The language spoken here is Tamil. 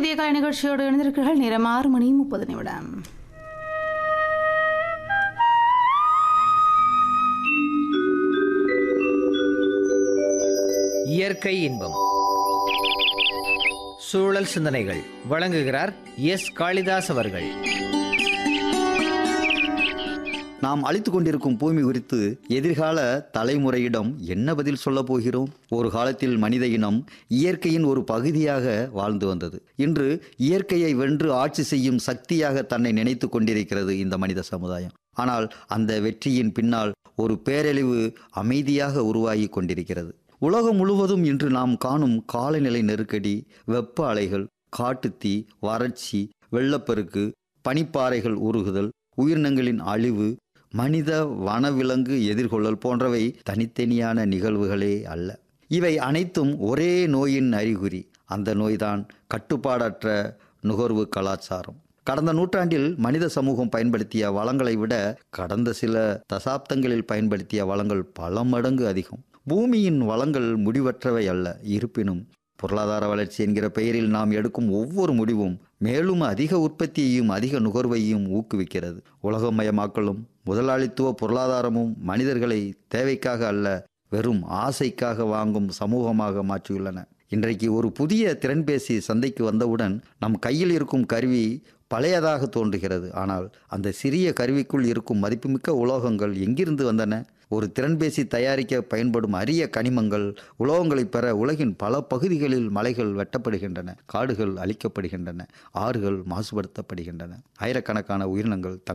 புதிய கலை நிகழ்ச்சியோடு இணைந்திருக்கிறீர்கள். நேரம் 6:30. இயற்கை இன்பம் சூழல் சிந்தனைகள் வழங்குகிறார் எஸ். காளிதாஸ் அவர்கள். நாம் அழித்துக் கொண்டிருக்கும் பூமி குறித்து எதிர்கால தலைமுறையிடம் என்ன பதில் சொல்ல போகிறோம்? ஒரு காலத்தில் மனித இனம் இயற்கையின் ஒரு பகுதியாக வாழ்ந்து வந்தது. இன்று இயற்கையை வென்று ஆட்சி செய்யும் சக்தியாக தன்னை நினைத்து கொண்டிருக்கிறது இந்த மனித சமுதாயம். ஆனால் அந்த வெற்றியின் பின்னால் ஒரு பேரழிவு அமைதியாக உருவாகி கொண்டிருக்கிறது. உலகம் முழுவதும் இன்று நாம் காணும் காலநிலை நெருக்கடி, வெப்ப அலைகள், காட்டுத்தீ, வறட்சி, வெள்ளப்பெருக்கு, பனிப்பாறைகள் உருகுதல், உயிரினங்களின் அழிவு, மனித வனவிலங்கு எதிர்கொள்ளல் போன்றவை தனித்தனியான நிகழ்வுகளே அல்ல. இவை அனைத்தும் ஒரே நோயின் அறிகுறி. அந்த நோய்தான் கட்டுப்பாடற்ற நுகர்வு கலாச்சாரம். கடந்த நூற்றாண்டில் மனித சமூகம் பயன்படுத்திய வளங்களை விட கடந்த சில தசாப்தங்களில் பயன்படுத்திய வளங்கள் பல மடங்கு அதிகம். பூமியின் வளங்கள் முடிவற்றவை அல்ல. இருப்பினும் பொருளாதார வளர்ச்சி என்கிற பெயரில் நாம் எடுக்கும் ஒவ்வொரு முடிவும் மேலும் அதிக உற்பத்தியையும் அதிக நுகர்வையும் ஊக்குவிக்கிறது. உலகமயமாக்கலும் முதலாளித்துவ பொருளாதாரமும் மனிதர்களை தேவைக்காக அல்ல, வெறும் ஆசைக்காக வாங்கும் சமூகமாக மாற்றியுள்ளன. இன்றைக்கு ஒரு புதிய திறன்பேசி சந்தைக்கு வந்தவுடன் நம் கையில் இருக்கும் கருவி பழையதாக தோன்றுகிறது. ஆனால் அந்த சிறிய கருவிக்குள் இருக்கும் மதிப்புமிக்க உலோகங்கள் எங்கிருந்து வந்தன? ஒரு திறன்பேசி தயாரிக்க பயன்படும் அரிய கனிமங்கள், உலோகங்களை பெற உலகின் பல பகுதிகளில் மலைகள் வெட்டப்படுகின்றன, காடுகள் அழிக்கப்படுகின்றன, ஆறுகள் மாசுபடுத்தப்படுகின்றன, ஆயிரக்கணக்கான உயிரினங்கள்